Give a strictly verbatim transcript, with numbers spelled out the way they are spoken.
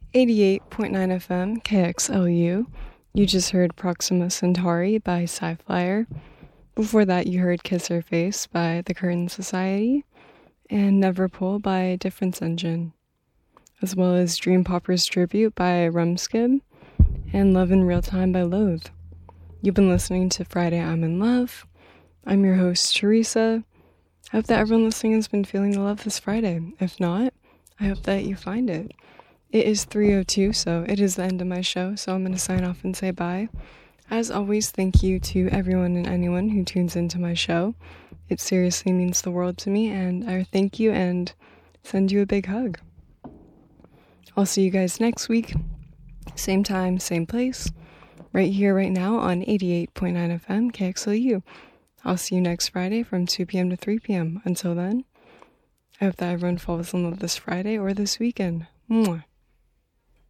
eighty-eight point nine F M, K X L U. You just heard Proxima Centauri by Sci-Flyer. Before that, you heard Kiss Her Face by The Curtain Society and Neverpull by Difference Engine, as well as Dream Poppers Tribute by Rumskib and Love in Real Time by Loathe. You've been listening to Friday I'm in Love. I'm your host, Teresa. I hope that everyone listening has been feeling the love this Friday. If not, I hope that you find it. It is three oh two, so it is the end of my show, so I'm going to sign off and say bye. As always, thank you to everyone and anyone who tunes into my show. It seriously means the world to me, and I thank you and send you a big hug. I'll see you guys next week. Same time, same place. Right here, right now on eighty-eight point nine F M, K X L U. I'll see you next Friday from two p.m. to three p.m. Until then, I hope that everyone falls in love this Friday or this weekend. Mwah.